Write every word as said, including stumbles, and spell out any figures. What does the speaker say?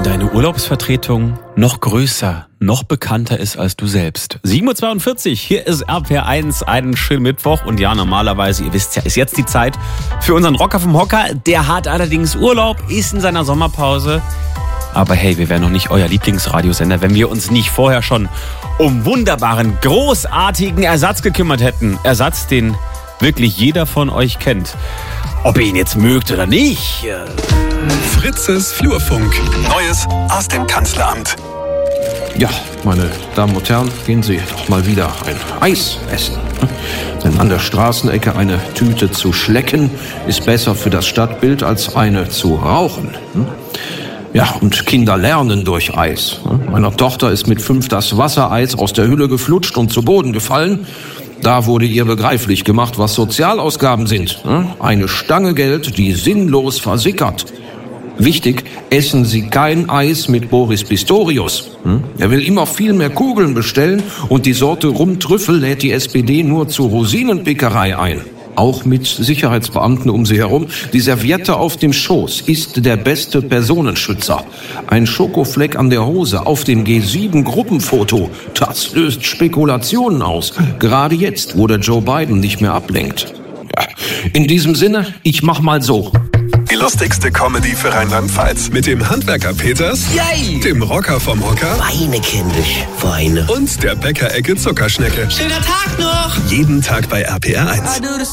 deine Urlaubsvertretung noch größer, noch bekannter ist als du selbst. sieben Uhr zweiundvierzig, hier ist R P R eins, einen schönen Mittwoch. Und ja, normalerweise, ihr wisst ja, ist jetzt die Zeit für unseren Rocker vom Hocker. Der hat allerdings Urlaub, ist in seiner Sommerpause. Aber hey, wir wären noch nicht euer Lieblingsradiosender, wenn wir uns nicht vorher schon um wunderbaren, großartigen Ersatz gekümmert hätten. Ersatz, den wirklich jeder von euch kennt. Ob ihr ihn jetzt mögt oder nicht. Fritzes Flurfunk. Neues aus dem Kanzleramt. Ja, meine Damen und Herren, gehen Sie doch mal wieder ein Eis essen. Denn an der Straßenecke eine Tüte zu schlecken, ist besser für das Stadtbild als eine zu rauchen. Ja, und Kinder lernen durch Eis. Meiner Tochter ist mit fünf das Wassereis aus der Hülle geflutscht und zu Boden gefallen. Da wurde ihr begreiflich gemacht, was Sozialausgaben sind. Eine Stange Geld, die sinnlos versickert. Wichtig, essen Sie kein Eis mit Boris Pistorius. Er will immer viel mehr Kugeln bestellen und die Sorte Rumtrüffel lädt die S P D nur zur Rosinenpickerei ein. Auch mit Sicherheitsbeamten um sie herum. Die Serviette auf dem Schoß ist der beste Personenschützer. Ein Schokofleck an der Hose auf dem G sieben Gruppenfoto, das löst Spekulationen aus. Gerade jetzt, wo der Joe Biden nicht mehr ablenkt. Ja, in diesem Sinne, ich mach mal so. Die lustigste Comedy für Rheinland-Pfalz mit dem Handwerker Peters, Yay. dem Rocker vom Hocker Weine kindisch, Weine. und der Bäckerecke Zuckerschnecke. Schöner Tag noch. Jeden Tag bei R P R eins.